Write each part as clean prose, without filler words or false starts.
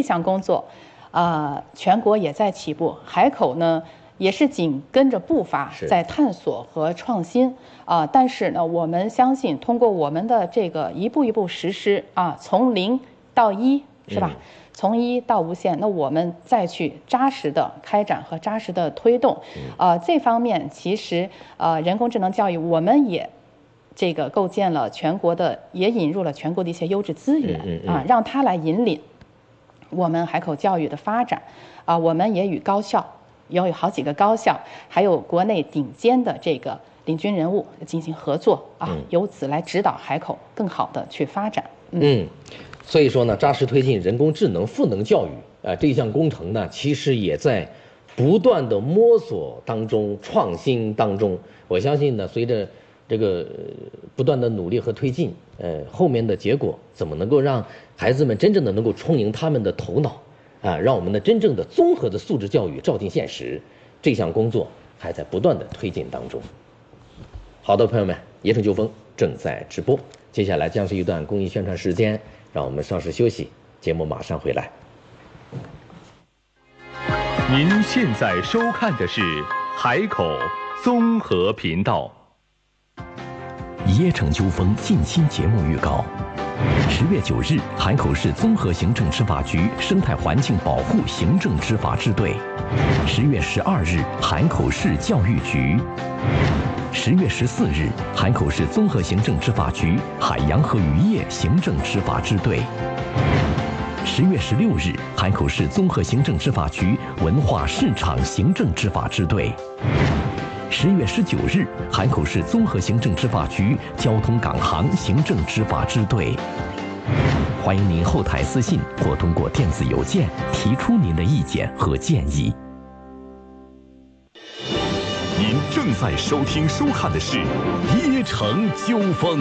项工作，全国也在起步，海口呢也是紧跟着步伐在探索和创新但是呢，我们相信通过我们的这个一步一步实施从0到1，是吧？从1到无限，那我们再去扎实的开展和扎实的推动，这方面其实人工智能教育我们也这个构建了全国的，也引入了全国的一些优质资源让它来引领我们海口教育的发展我们也与高校有好几个高校，还有国内顶尖的这个领军人物进行合作由此来指导海口更好的去发展。 所以说呢，扎实推进人工智能赋能教育这项工程呢，其实也在不断的摸索当中、创新当中。我相信呢，随着这个不断的努力和推进，后面的结果怎么能够让孩子们真正的能够充盈他们的头脑让我们的真正的综合的素质教育照进现实，这项工作还在不断的推进当中。好的，朋友们，野城纠纷正在直播，接下来将是一段公益宣传时间，让我们稍事休息，节目马上回来。 您现在收看的是海口综合频道。 野城纠纷近期节目预告：10月9日，海口市综合行政执法局生态环境保护行政执法支队；10月12日，海口市教育局；10月14日，海口市综合行政执法局海洋和渔业行政执法支队；10月16日，海口市综合行政执法局文化市场行政执法支队；10月19日，海口市综合行政执法局交通港航行政执法支队。欢迎您后台私信或通过电子邮件提出您的意见和建议。 您正在收听收看的是野城纠纷。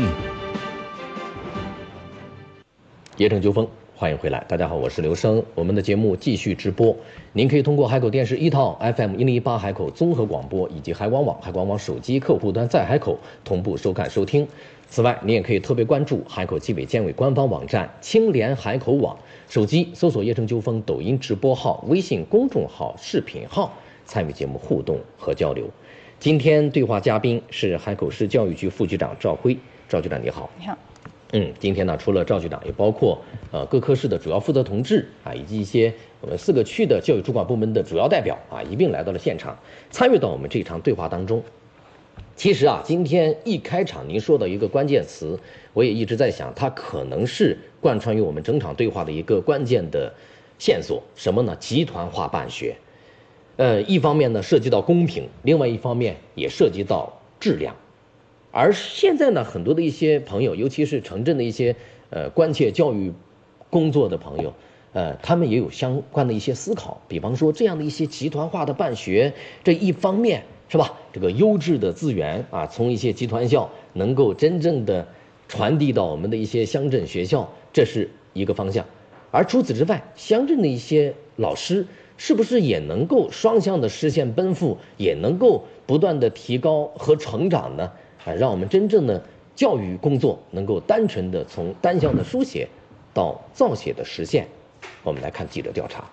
野城纠纷，欢迎回来，大家好，我是刘生。我们的节目继续直播，您可以通过海口电视1套 FM1018海口综合广播以及海广网、海广网手机客户端在海口同步收看收听。此外，您也可以特别关注海口纪委监委官方网站青联海口网，手机搜索野城纠纷抖音直播号、微信公众号、视频号，参与节目互动和交流。今天对话嘉宾是海口市教育局副局长赵辉。赵局长你好。 你好。 今天呢，除了赵局长，也包括各科室的主要负责同志以及一些我们4个区的教育主管部门的主要代表一并来到了现场，参与到我们这场对话当中。其实今天一开场您说的一个关键词，我也一直在想，它可能是贯穿于我们整场对话的一个关键的线索，什么呢？集团化办学。一方面呢涉及到公平，另外一方面也涉及到质量。而现在呢，很多的一些朋友，尤其是城镇的一些关切教育工作的朋友，他们也有相关的一些思考。比方说，这样的一些集团化的办学，这一方面是吧？这个优质的资源从一些集团校能够真正的传递到我们的一些乡镇学校，这是一个方向。而除此之外，乡镇的一些老师是不是也能够双向的实现奔赴，也能够不断的提高和成长呢？让我们真正的教育工作能够单纯的从单向的书写到造写的实现。我们来看记者调查。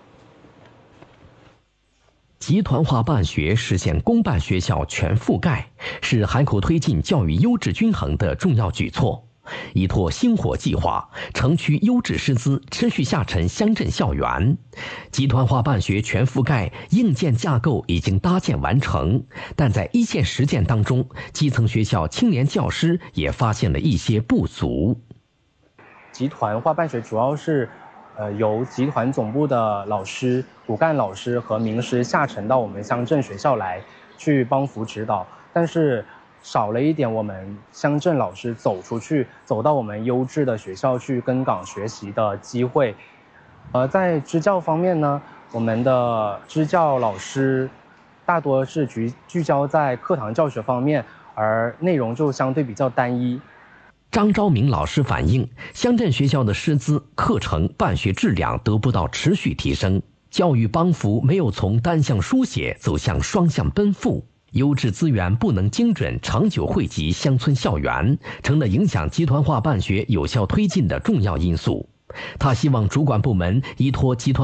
集团化办学实现公办学校全覆盖，是海口推进教育优质均衡的重要举措。依托星火计划，城区优质师资持续下沉乡镇校园，集团化办学全覆盖硬件架构已经搭建完成，但在一线实践当中，基层学校青年教师也发现了一些不足。 集团化办学主要是由集团总部的老师、骨干老师和名师下沉到我们乡镇学校来去帮扶指导，但是少了一点我们乡镇老师走出去，走到我们优质的学校去跟岗学习的机会。在支教方面呢，我们的支教老师大多是聚焦在课堂教学方面，而内容就相对比较单一。 张昭明老师反映，乡镇学校的师资、课程、办学质量得不到持续提升，教育帮扶没有从单向书写走向双向奔赴。优质资源不能精准长久惠及乡村校园，成了影响集团化办学有效推进的重要因素。他希望主管部门依托集团